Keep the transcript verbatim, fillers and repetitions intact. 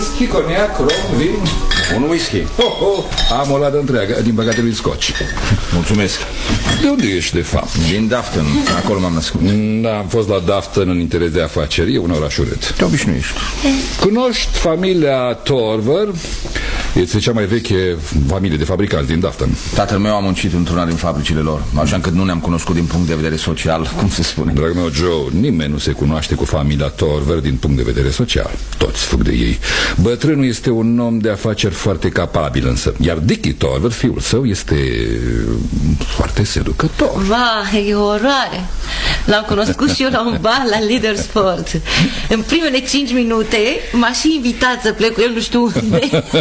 Whisky, coniac, rom, vin? Un whisky. Oh, oh, am o ladă întreagă, din păcate lui Scotch. Mulțumesc. De unde ești, de fapt? Din Dafton, acolo m-am născut. Da, am fost la Dafton în interes de afaceri, e un oraș urât. Te obișnuiești. Cunoști familia Torver? Este cea mai veche familie de fabricanți din Dafton. Tatăl meu a muncit într-una din fabricile lor, așa încât nu ne-am cunoscut din punct de vedere social, cum se spune. Dragul meu, Joe, nimeni nu se cunoaște cu familia Torver din punct de vedere social. Toți fug de ei. Bătrânul este un om de afaceri foarte capabil însă, iar Dickie Torver, fiul său, este foarte seducător. Va, e o oroare. L-am cunoscut și eu la un bar la Leadersport. În primele cinci minute m-a și invitat să plec cu el nu știu unde.